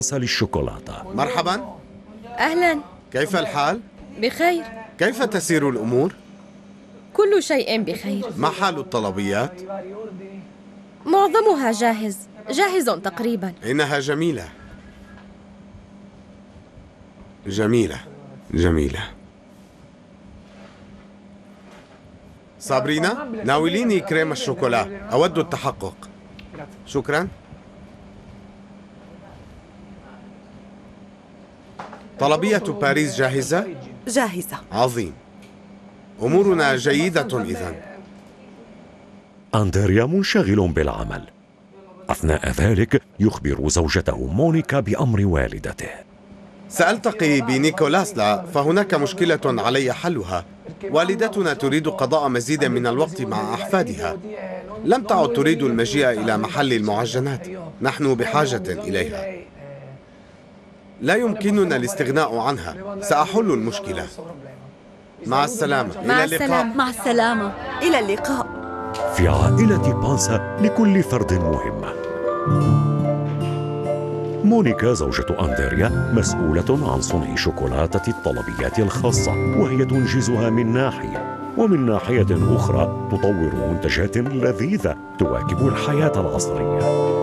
للشوكولاتة. مرحبا. أهلا. كيف الحال؟ بخير. كيف تسير الأمور؟ كل شيء بخير. ما حال الطلبيات؟ معظمها جاهز تقريبا. إنها جميلة جميلة جميلة. صابرينا، ناوليني كريم الشوكولا، أود التحقق. شكرا. طلبية باريس جاهزة؟ جاهزة. عظيم، أمورنا جيدة إذن. أندريا منشغل بالعمل. أثناء ذلك يخبر زوجته مونيكا بأمر والدته. سألتقي بنيكولاس، فهناك مشكلة علي حلها. والدتنا تريد قضاء مزيد من الوقت مع أحفادها. لم تعد تريد المجيء إلى محل المعجنات. نحن بحاجة إليها. لا يمكننا الاستغناء عنها. سأحل المشكلة. مع السلامة. إلى اللقاء. مع السلامة. إلى اللقاء. في عائلة بانسا لكل فرد مهمة. مونيكا زوجة أندريا مسؤولة عن صنع شوكولاتة الطلبيات الخاصة، وهي تنجزها من ناحية، ومن ناحية أخرى تطور منتجات لذيذة تواكب الحياة العصرية.